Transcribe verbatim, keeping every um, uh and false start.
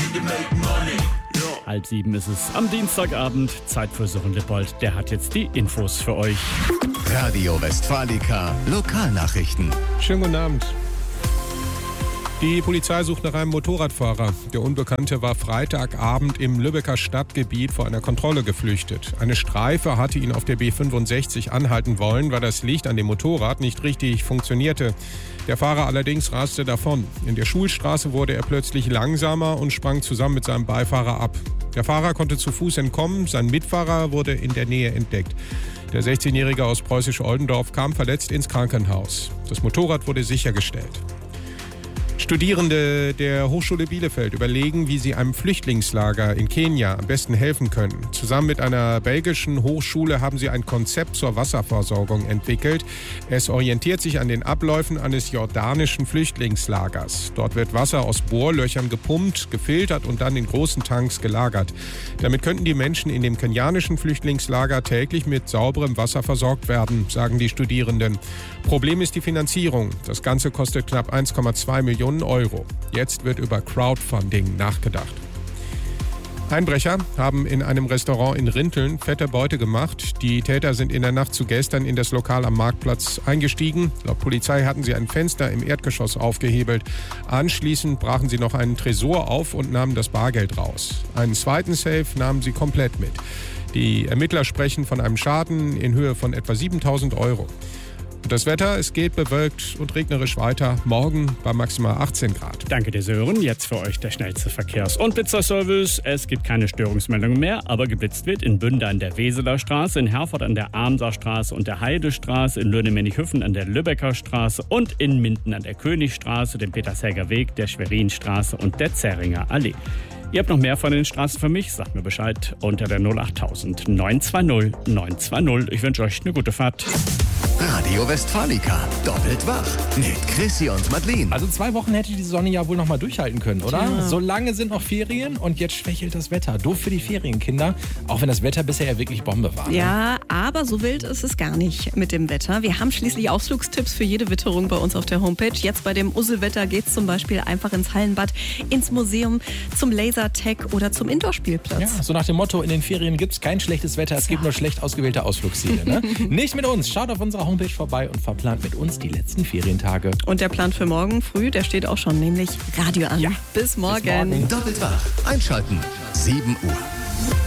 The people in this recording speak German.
Halb sieben ist es am Dienstagabend. Zeit für Sören Lippold. Der hat jetzt die Infos für euch. Radio Westfalica Lokalnachrichten. Schönen guten Abend. Die Polizei sucht nach einem Motorradfahrer. Der Unbekannte war Freitagabend im Lübecker Stadtgebiet vor einer Kontrolle geflüchtet. Eine Streife hatte ihn auf der B fünfundsechzig anhalten wollen, weil das Licht an dem Motorrad nicht richtig funktionierte. Der Fahrer allerdings raste davon. In der Schulstraße wurde er plötzlich langsamer und sprang zusammen mit seinem Beifahrer ab. Der Fahrer konnte zu Fuß entkommen, sein Mitfahrer wurde in der Nähe entdeckt. Der sechzehnjährige aus Preußisch-Oldendorf kam verletzt ins Krankenhaus. Das Motorrad wurde sichergestellt. Studierende der Hochschule Bielefeld überlegen, wie sie einem Flüchtlingslager in Kenia am besten helfen können. Zusammen mit einer belgischen Hochschule haben sie ein Konzept zur Wasserversorgung entwickelt. Es orientiert sich an den Abläufen eines jordanischen Flüchtlingslagers. Dort wird Wasser aus Bohrlöchern gepumpt, gefiltert und dann in großen Tanks gelagert. Damit könnten die Menschen in dem kenianischen Flüchtlingslager täglich mit sauberem Wasser versorgt werden, sagen die Studierenden. Problem ist die Finanzierung. Das Ganze kostet knapp eins Komma zwei Millionen Euro. Jetzt wird über Crowdfunding nachgedacht. Einbrecher haben in einem Restaurant in Rinteln fette Beute gemacht. Die Täter sind in der Nacht zu gestern in das Lokal am Marktplatz eingestiegen. Laut Polizei hatten sie ein Fenster im Erdgeschoss aufgehebelt. Anschließend brachen sie noch einen Tresor auf und nahmen das Bargeld raus. Einen zweiten Safe nahmen sie komplett mit. Die Ermittler sprechen von einem Schaden in Höhe von etwa siebentausend Euro. Das Wetter, es geht bewölkt und regnerisch weiter. Morgen bei maximal achtzehn Grad. Danke dir, Sören. Jetzt für euch der schnellste Verkehrs- und Blitzerservice. Es gibt keine Störungsmeldungen mehr, aber geblitzt wird in Bünde an der Weseler Straße, in Herford an der Armser Straße und der Heidestraße, in Löhne-Menichhüffen an der Lübecker Straße und in Minden an der Königstraße, dem Petersherger Weg, der Schwerinstraße und der Zähringer Allee. Ihr habt noch mehr von den Straßen für mich? Sagt mir Bescheid unter der null acht null neun zwei null neun zwei null. Ich wünsche euch eine gute Fahrt. Radio Westfalica, doppelt wach mit Chrissy und Madeleine. Also zwei Wochen hätte die Sonne ja wohl noch mal durchhalten können, oder? Ja. So lange sind noch Ferien und jetzt schwächelt das Wetter. Doof für die Ferienkinder, auch wenn das Wetter bisher ja wirklich Bombe war. Ne? Ja, aber so wild ist es gar nicht mit dem Wetter. Wir haben schließlich Ausflugstipps für jede Witterung bei uns auf der Homepage. Jetzt bei dem Usselwetter geht's zum Beispiel einfach ins Hallenbad, ins Museum, zum Lasertag oder zum Indoorspielplatz. Ja, so nach dem Motto, in den Ferien gibt's kein schlechtes Wetter, es gibt nur schlecht ausgewählte Ausflugsziele. Ne? Nicht mit uns, schaut auf unserer Homepage vorbei und verplant mit uns die letzten Ferientage. Und der Plan für morgen früh, der steht auch schon, nämlich Radio an. Ja. Bis morgen. Bis morgen. Doppelt wach, einschalten, sieben Uhr.